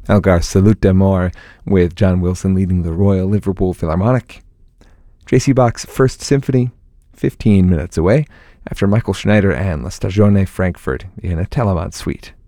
Elgar Salute d'Amour, with John Wilson leading the Royal Liverpool Philharmonic. J.C. Bach's First Symphony, 15 minutes away, after Michael Schneider and La Stagione Frankfurt in a Telemann suite.